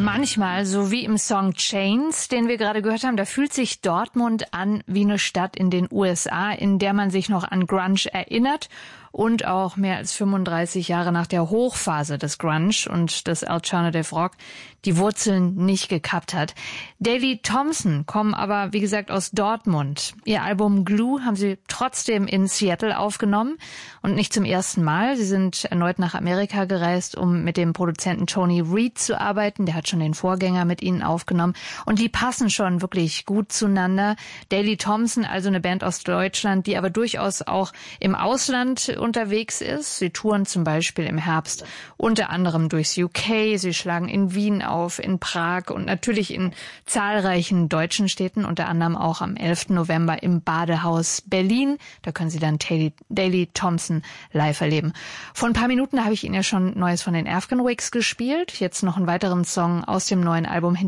Manchmal, so wie im Song Chains, den wir gerade gehört haben, da fühlt sich Dortmund an wie eine Stadt in den USA, in der man sich noch an Grunge erinnert und auch mehr als 35 Jahre nach der Hochphase des Grunge und des Alternative Rock die Wurzeln nicht gekappt hat. Daley Thompson kommen aber, wie gesagt, aus Dortmund. Ihr Album Glue haben sie trotzdem in Seattle aufgenommen und nicht zum ersten Mal. Sie sind erneut nach Amerika gereist, um mit dem Produzenten Tony Reed zu arbeiten. Der hat schon den Vorgänger mit ihnen aufgenommen und die passen schon wirklich gut zueinander. Daley Thompson, also eine Band aus Deutschland, die aber durchaus auch im Ausland unterwegs ist. Sie touren zum Beispiel im Herbst unter anderem durchs UK. Sie schlagen in Wien auf, in Prag und natürlich in zahlreichen deutschen Städten, unter anderem auch am 11. November im Badehaus Berlin. Da können Sie dann Daley Thompson live erleben. Vor ein paar Minuten habe ich Ihnen ja schon Neues von den Afghan Wigs gespielt. Jetzt noch einen weiteren Song aus dem neuen Album